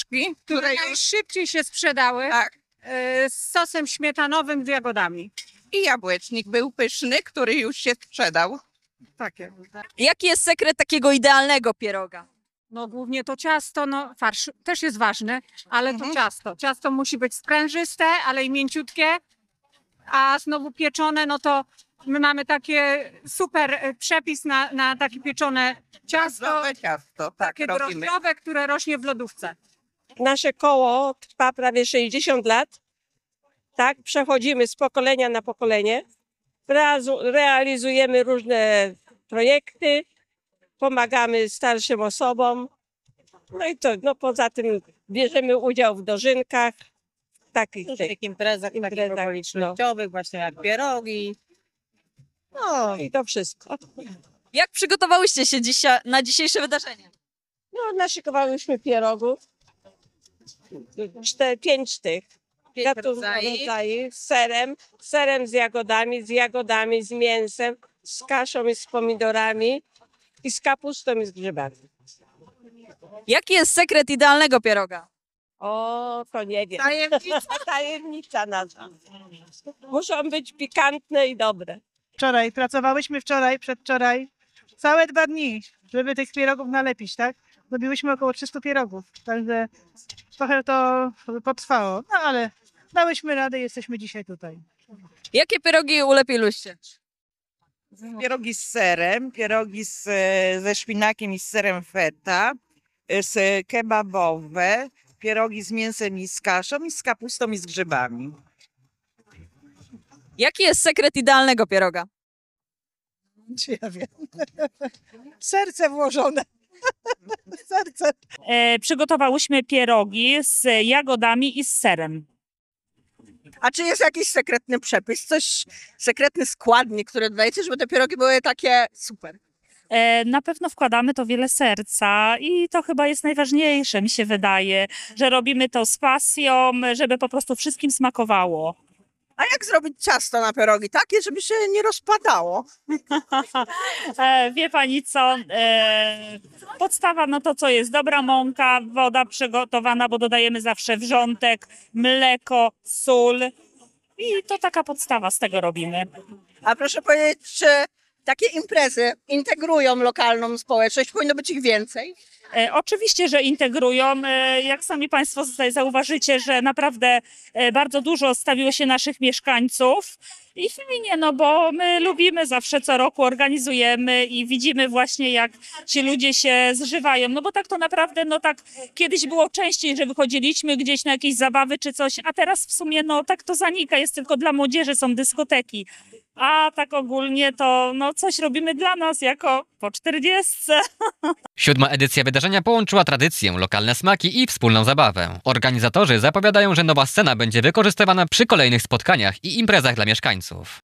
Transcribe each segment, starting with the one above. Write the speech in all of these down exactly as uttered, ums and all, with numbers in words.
pierożki, które już Szybciej się sprzedały, tak. y, z sosem śmietanowym z jagodami. I jabłecznik był pyszny, który już się sprzedał. Takie. Jaki jest sekret takiego idealnego pieroga? No głównie to ciasto, no farsz też jest ważny, ale Mhm. to ciasto. Ciasto musi być sprężyste, ale i mięciutkie, a znowu pieczone, no to my mamy takie super e, przepis na, na takie pieczone ciasto, Zdrowe ciasto, tak takie robimy. drożdżowe, które rośnie w lodówce. Nasze koło trwa prawie sześćdziesiąt lat. Tak, przechodzimy z pokolenia na pokolenie. Reazu- Realizujemy różne projekty, pomagamy starszym osobom. No i to, no poza tym bierzemy udział w dożynkach, w takich tych Takich imprezach, takich imprezach, okolicznościowych, właśnie jak pierogi. no i to wszystko. Jak przygotowałyście się dzisiaj na dzisiejsze wydarzenie? No, naszykowałyśmy pierogów, cztery, pięć sztuk. Pięć Gatunków rodzajów. rodzajów, z serem, z serem z jagodami, z jagodami, z mięsem, z kaszą i z pomidorami i z kapustą i z grzybami. Jaki jest sekret idealnego pieroga? O, to nie wiem. Tajemnica. Tajemnica nazwa. Muszą być pikantne i dobre. Wczoraj, pracowałyśmy wczoraj, przedwczoraj, całe dwa dni, żeby tych pierogów nalepić, tak? Zrobiłyśmy około trzystu pierogów, także trochę to potrwało, no ale dałyśmy radę i jesteśmy dzisiaj tutaj. Jakie pierogi ulepiłyście? Pierogi z serem, pierogi z, ze szpinakiem i z serem feta, z kebabowe, pierogi z mięsem i z kaszą i z kapustą i z grzybami. Jaki jest sekret idealnego pieroga? Czy ja wiem? Serce włożone. Serce. E, przygotowałyśmy pierogi z jagodami i z serem. A czy jest jakiś sekretny przepis, coś, sekretny składnik, który dodajecie, żeby te pierogi były takie super? E, na pewno wkładamy to wiele serca i to chyba jest najważniejsze, mi się wydaje, że robimy to z pasją, żeby po prostu wszystkim smakowało. A jak zrobić ciasto na pierogi takie, żeby się nie rozpadało? E, wie pani co, e, podstawa no to co jest, dobra mąka, woda przygotowana, bo dodajemy zawsze wrzątek, mleko, sól i to taka podstawa, z tego robimy. A proszę powiedzieć, czy takie imprezy integrują lokalną społeczność? Powinno być ich więcej? E, oczywiście, że integrują. E, jak sami Państwo tutaj zauważycie, że naprawdę e, bardzo dużo stawiło się naszych mieszkańców i fajnie, no bo my lubimy zawsze co roku, organizujemy i widzimy właśnie jak ci ludzie się zżywają, no bo tak to naprawdę, no tak kiedyś było częściej, że wychodziliśmy gdzieś na jakieś zabawy czy coś, a teraz w sumie no tak to zanika, jest tylko dla młodzieży, są dyskoteki. A tak ogólnie to no coś robimy dla nas jako po czterdziestce. Siódma edycja wydarzenia połączyła tradycję, lokalne smaki i wspólną zabawę. Organizatorzy zapowiadają, że nowa scena będzie wykorzystywana przy kolejnych spotkaniach i imprezach dla mieszkańców.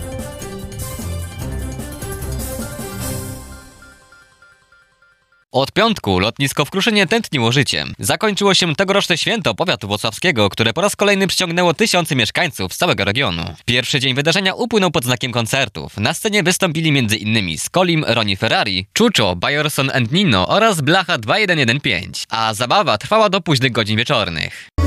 Od piątku lotnisko w Kruszynie tętniło życiem. Zakończyło się tegoroczne święto powiatu włocławskiego, które po raz kolejny przyciągnęło tysiące mieszkańców z całego regionu. Pierwszy dzień wydarzenia upłynął pod znakiem koncertów. Na scenie wystąpili między innymi Skolim, Ronnie Ferrari, Czuczo, Bajorson and Nino oraz Blacha dwa jeden jeden pięć, a zabawa trwała do późnych godzin wieczornych.